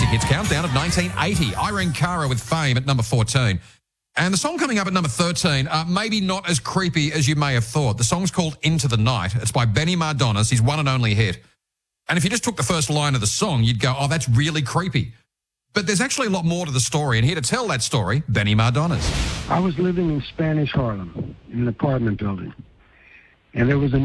Music Hits Countdown of 1980. Irene Cara with Fame at number 14. And the song coming up at number 13, maybe not as creepy as you may have thought. The song's called Into the Night. It's by Benny Mardones, his one and only hit. And if you just took the first line of the song, you'd go, oh, that's really creepy. But there's actually a lot more to the story. And here to tell that story, Benny Mardones. I was living in Spanish Harlem in an apartment building. And there was a